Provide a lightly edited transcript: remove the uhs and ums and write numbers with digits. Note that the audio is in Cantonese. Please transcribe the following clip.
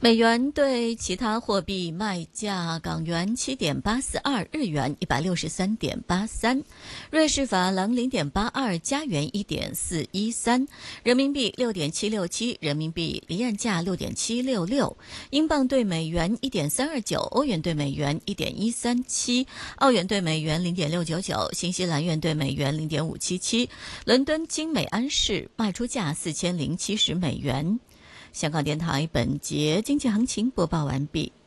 美元对其他货币卖价：港元7.842，日元163.83，瑞士法郎0.82，加元1.413，人民币6.767，人民币离岸价6.766，英镑对美元1.329，欧元对美元1.137，澳元对美元0.699，新西兰元对美元0.577。伦敦金美安士卖出价4070美元。香港电台本节经济行情播报完毕。